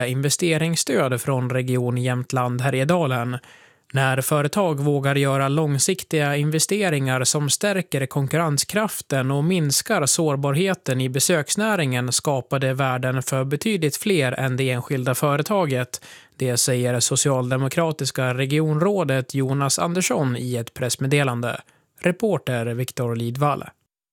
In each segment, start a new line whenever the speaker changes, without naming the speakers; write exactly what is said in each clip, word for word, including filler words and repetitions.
investeringsstöd från Region Jämtland Härjedalen. När företag vågar göra långsiktiga investeringar som stärker konkurrenskraften och minskar sårbarheten i besöksnäringen skapar det värden för betydligt fler än det enskilda företaget. Det säger socialdemokratiska regionrådet Jonas Andersson i ett pressmeddelande. Reporter Viktor Lidvall.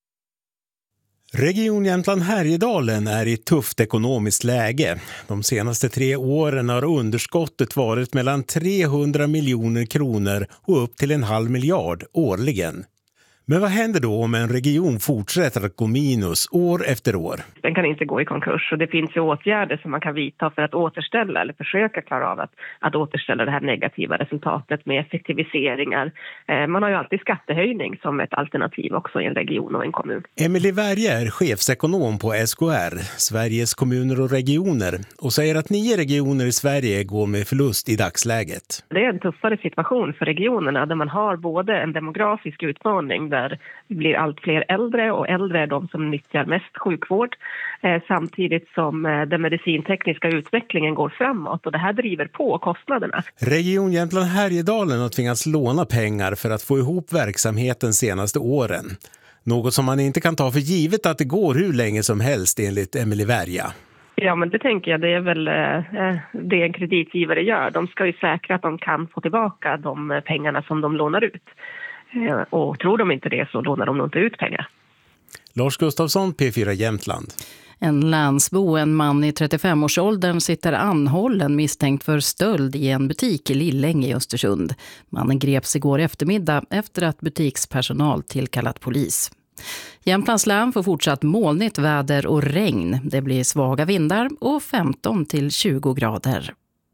Region Jämtland Härjedalen är i ett tufft ekonomiskt läge. De senaste tre åren har underskottet varit mellan trehundra miljoner kronor och upp till en halv miljard årligen. Men vad händer då om en region fortsätter att gå minus år efter år?
Den kan inte gå i konkurs och det finns ju åtgärder som man kan vidta för att återställa eller försöka klara av att, att återställa det här negativa resultatet med effektiviseringar. Eh, man har ju alltid skattehöjning som ett alternativ också i en region och en kommun.
Emelie Werje är chefsekonom på S K R, Sveriges kommuner och regioner, och säger att nio regioner i Sverige går med förlust i dagsläget.
Det är en tuffare situation för regionerna där man har både en demografisk utmaning där det blir allt fler äldre och äldre är de som nyttjar mest sjukvård eh, samtidigt som eh, den medicintekniska utvecklingen går framåt och det här driver på kostnaderna.
Region Jämtland Härjedalen har tvingats låna pengar för att få ihop verksamheten senaste åren. Något som man inte kan ta för givet att det går hur länge som helst enligt Emelie Werje.
Ja, men det tänker jag, det är väl eh, det en kreditgivare gör. De ska ju säkra att de kan få tillbaka de pengarna som de lånar ut. Och tror de inte det så lånar de nog inte ut pengar.
Lars Gustafsson, P fyra Jämtland.
En länsbo, en man i trettiofem-årsåldern, sitter anhållen misstänkt för stöld i en butik i Lillänge i Östersund. Mannen greps igår eftermiddag efter att butikspersonal tillkallat polis. Jämtlands län får fortsatt molnigt väder och regn. Det blir svaga vindar och femton till tjugo grader.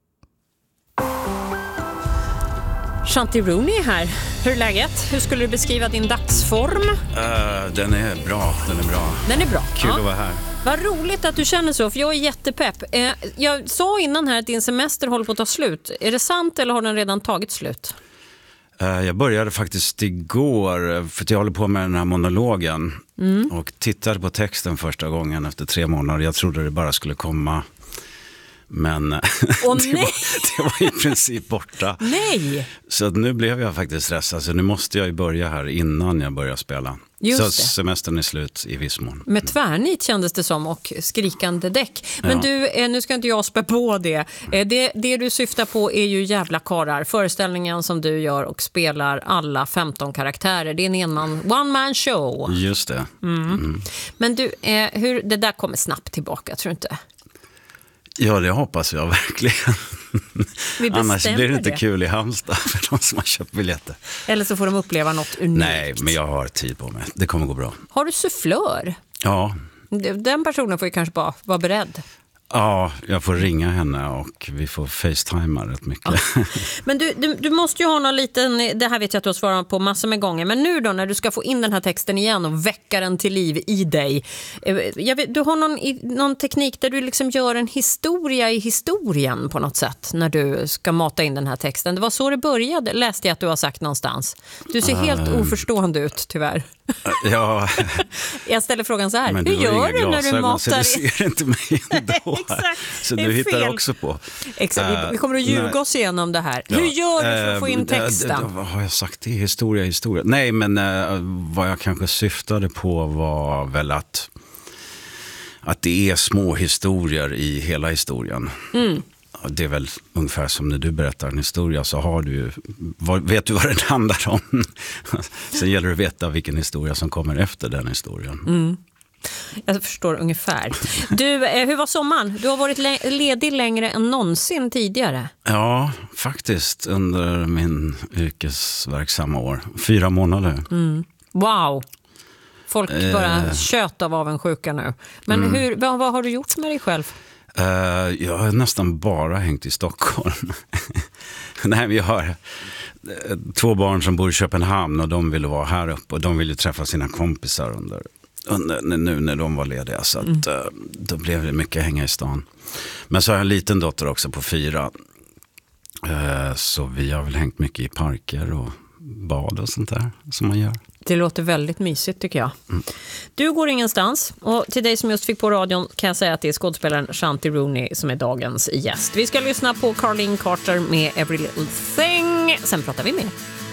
Shanti Rooney här. Hur är läget? Hur skulle du beskriva din dagsform?
Uh, den är bra, den är bra.
Den är bra.
Kul
ja.
att vara här.
Vad roligt att du känner så, för jag är jättepepp. Eh, jag sa innan här att din semester håller på att ta slut. Är det sant eller har den redan tagit slut?
Uh, jag började faktiskt igår, för att jag håller på med den här monologen. Mm. Och tittade på texten första gången efter tre månader. Jag trodde det bara skulle komma... Men
oh,
det, var, det var i princip borta.
Nej.
Så nu blev jag faktiskt stressad. Så nu måste jag ju börja här innan jag börjar spela.
Just
så
det.
Semestern är slut i viss mån.
Med tvärnit kändes det som och skrikande däck. Men ja. du, nu ska inte jag spä på det. det. Det du syftar på är ju Jävla karlar. Föreställningen som du gör och spelar alla femton karaktärer. Det är en enman, one man show.
Just det.
Mm. Mm. Men du, hur, det där kommer snabbt tillbaka, tror du inte?
Ja, det hoppas jag verkligen. Annars blir det inte det. Kul i Halmstad för de som har köpt biljetter.
Eller så får de uppleva något unikt.
Nej, men jag har tid på mig. Det kommer gå bra.
Har du sufflör?
Ja.
Den personen får ju kanske bara vara beredd.
Ja, jag får ringa henne och vi får facetimea rätt mycket. Ja.
Men du, du, du måste ju ha någon liten, det här vet jag att du har svarat på massor med gånger, men nu då när du ska få in den här texten igen och väcka den till liv i dig. Jag vet, du har någon, någon teknik där du liksom gör en historia i historien på något sätt när du ska mata in den här texten. Det var så det började, läste jag att du har sagt någonstans. Du ser helt uh, oförstående ut, tyvärr.
Ja.
Jag ställer frågan så här,
men
hur gör du när du matar?
Så du ser inte mig ändå.
Exakt.
Så du hittar fel. Också på.
Exakt, uh, vi kommer att ljuga nej. oss igenom det här. Ja. Hur gör du för att få in texten? Uh,
vad har jag sagt? Det är historia, historia. Nej, men uh, vad jag kanske syftade på var väl att att det är små historier i hela historien. Mm. Det är väl ungefär som när du berättar en historia så har du vad, vet du vad det handlar om. Sen gäller det att veta vilken historia som kommer efter den historien.
Mm. Jag förstår ungefär. Du, hur var sommaren? Du har varit ledig längre än någonsin tidigare.
Ja, faktiskt under min yrkesverksamma år. Fyra månader.
Mm. Wow! Folk bara eh. tjöt av avundsjuka nu. Men mm. hur, vad, vad har du gjort med dig själv?
Uh, jag har nästan bara hängt i Stockholm. Nej, vi har två barn som bor i Köpenhamn och de ville vara här uppe och de ville träffa sina kompisar under, under nu när de var lediga, så att, mm. uh, då blev det mycket hänga i stan. Men så har jag en liten dotter också på fyra, uh, så vi har väl hängt mycket i parker och bad och sånt där som man gör.
Det låter väldigt mysigt tycker jag. Mm. Du går ingenstans. Och till dig som just fick på radion kan jag säga att det är skådespelaren Shanti Rooney som är dagens gäst. Vi ska lyssna på Carlene Carter med Every Little Thing. Sen pratar vi mer.